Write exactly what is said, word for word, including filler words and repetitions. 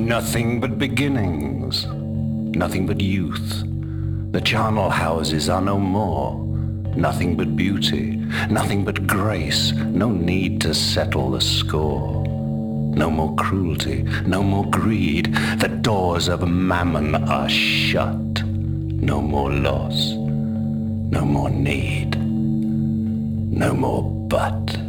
Nothing but beginnings, nothing but youth. The charnel houses are no more. Nothing but beauty, nothing but grace. No need to settle the score. No more cruelty, no more greed. The doors of mammon are shut. No more loss, no more need, no more but.